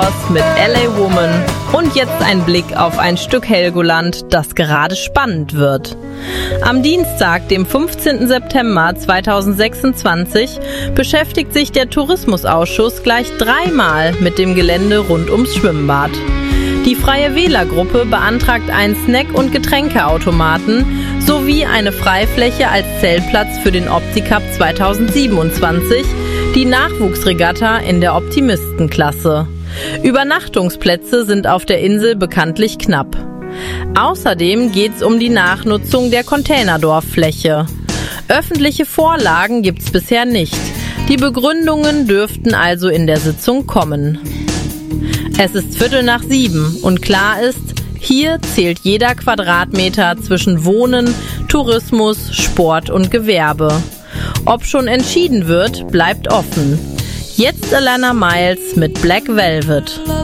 Colors mit LA Woman. Und jetzt ein Blick auf ein Stück Helgoland, das gerade spannend wird. Am Dienstag, dem 15. September 2026, beschäftigt sich der Tourismusausschuss gleich 3-mal mit dem Gelände rund ums Schwimmbad. Die Freie Wählergruppe beantragt einen Snack- und Getränkeautomaten sowie eine Freifläche als Zeltplatz für den Opti-Cup 2027, die Nachwuchsregatta in der Optimistenklasse. Übernachtungsplätze sind auf der Insel bekanntlich knapp. Außerdem geht's um die Nachnutzung der Containerdorffläche. Öffentliche Vorlagen gibt's bisher nicht. Die Begründungen dürften also in der Sitzung kommen. Es ist 6:15 und klar ist, hier zählt jeder Quadratmeter zwischen Wohnen, Tourismus, Sport und Gewerbe. Ob schon entschieden wird, bleibt offen. Jetzt Alana Miles mit Black Velvet.